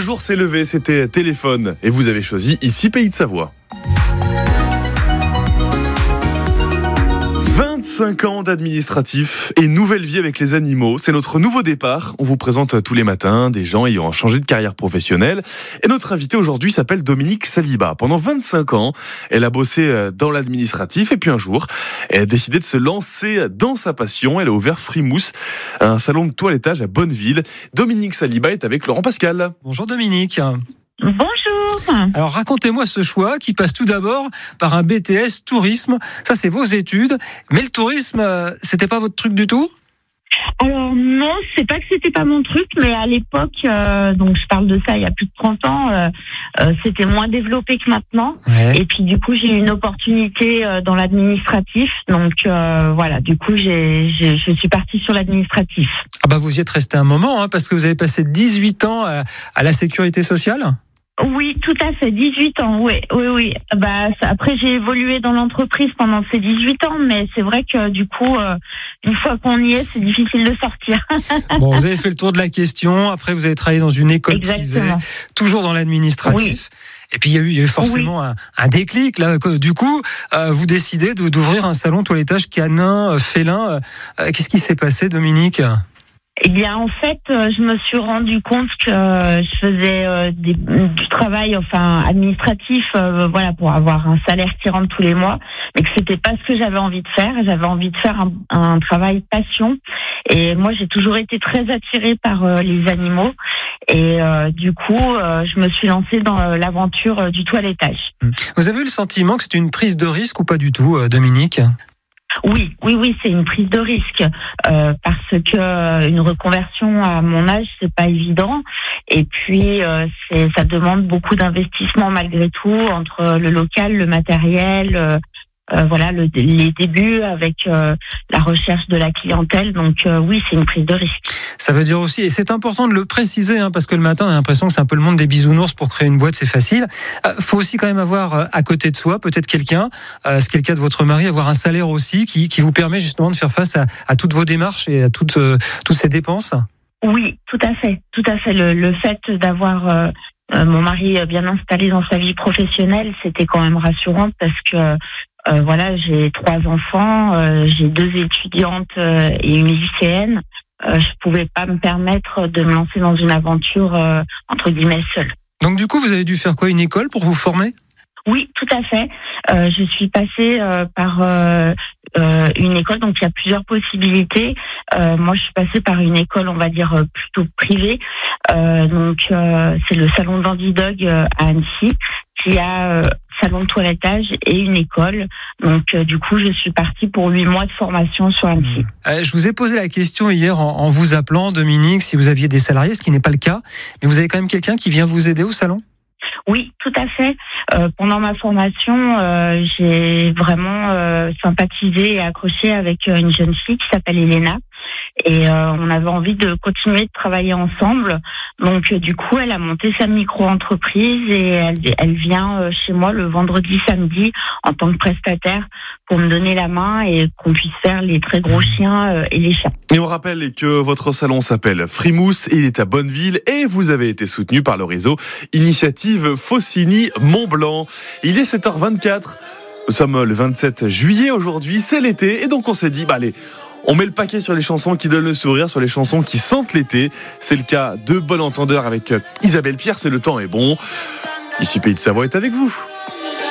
jour s'est levé, c'était téléphone. Et vous avez choisi ici Pays de Savoie. 25 ans d'administratif et nouvelle vie avec les animaux. C'est notre nouveau départ. On vous présente tous les matins des gens ayant changé de carrière professionnelle. Et notre invitée aujourd'hui s'appelle Dominique Saliba. Pendant 25 ans, elle a bossé dans l'administratif. Et puis un jour, elle a décidé de se lancer dans sa passion. Elle a ouvert Frimousse, un salon de toilettage à Bonneville. Dominique Saliba est avec Laurent Pascal. Bonjour Dominique. Bonjour. Alors racontez-moi ce choix qui passe tout d'abord par un BTS tourisme. Ça c'est vos études, mais le tourisme, c'était pas votre truc du tout ? Alors non, c'est pas que c'était pas mon truc, mais à l'époque, donc je parle de ça il y a plus de 30 ans, c'était moins développé que maintenant. Ouais. Et puis du coup, j'ai eu une opportunité dans l'administratif. Donc voilà, du coup, je suis partie sur l'administratif. Ah bah vous y êtes resté un moment, parce que vous avez passé 18 ans à la sécurité sociale ? Oui, tout à fait, 18 ans, oui. Après, j'ai évolué dans l'entreprise pendant ces 18 ans, mais c'est vrai que du coup, une fois qu'on y est, c'est difficile de sortir. Bon, vous avez fait le tour de la question, après vous avez travaillé dans une école privée, toujours dans l'administratif. Oui. Et puis il y a eu forcément un déclic là. Du coup, vous décidez d'ouvrir un salon toilettage canin, félin. Qu'est-ce qui s'est passé, Dominique ? Eh bien, en fait, je me suis rendu compte que je faisais du travail, administratif, pour avoir un salaire qui rentre tous les mois, mais que c'était pas ce que j'avais envie de faire. J'avais envie de faire un travail passion, et moi, j'ai toujours été très attirée par les animaux, et du coup, je me suis lancée dans l'aventure du toilettage. Vous avez eu le sentiment que c'était une prise de risque ou pas du tout, Dominique ? Oui, c'est une prise de risque parce que une reconversion à mon âge, c'est pas évident. Et puis ça demande beaucoup d'investissement malgré tout entre le local, le matériel, les débuts avec la recherche de la clientèle. Donc oui, c'est une prise de risque. Ça veut dire aussi, et c'est important de le préciser, parce que le matin, on a l'impression que c'est un peu le monde des bisounours pour créer une boîte, c'est facile. Faut aussi quand même avoir à côté de soi, peut-être quelqu'un, ce qui est le cas de votre mari, avoir un salaire aussi qui vous permet justement de faire face à toutes vos démarches et à toutes ces dépenses. Oui, tout à fait. Le fait d'avoir mon mari bien installé dans sa vie professionnelle, c'était quand même rassurant parce que j'ai 3 enfants, j'ai 2 étudiantes et une lycéenne. Je pouvais pas me permettre de me lancer dans une aventure entre guillemets seule. Donc du coup, vous avez dû faire quoi, une école pour vous former ? Oui, tout à fait. Je suis passée par une école, donc il y a plusieurs possibilités. Moi, je suis passée par une école, on va dire plutôt privée. C'est le salon d'Andy Dog à Annecy, qui a salon de toilettage et une école. Donc, du coup, je suis partie pour 8 mois de formation sur Annecy. Je vous ai posé la question hier en vous appelant, Dominique, si vous aviez des salariés, ce qui n'est pas le cas. Mais vous avez quand même quelqu'un qui vient vous aider au salon ? Oui, tout à fait. Pendant ma formation, j'ai vraiment sympathisé et accroché avec une jeune fille qui s'appelle Elena. Et on avait envie de continuer de travailler ensemble. Donc du coup, elle a monté sa micro-entreprise et elle vient chez moi le vendredi, samedi en tant que prestataire pour me donner la main et qu'on puisse faire les très gros chiens et les chats. Et on rappelle que votre salon s'appelle Frimousse et il est à Bonneville et vous avez été soutenu par le réseau Initiative Faucigny Mont-Blanc. Il est 7h24. Nous sommes le 27 juillet aujourd'hui, c'est l'été et donc on s'est dit, allez, on met le paquet sur les chansons qui donnent le sourire, sur les chansons qui sentent l'été. C'est le cas de Bon Entendeur avec Isabelle Pierre, c'est Le temps est bon. Ici Pays de Savoie est avec vous.